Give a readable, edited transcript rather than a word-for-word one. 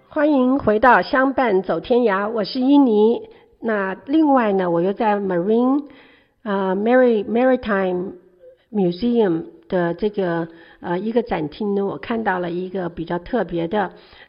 欢迎回到相伴走天涯，我是伊妮。那另外呢，我又在 Maritime Museum 的这个一个展厅呢，我看到了一个比较特别的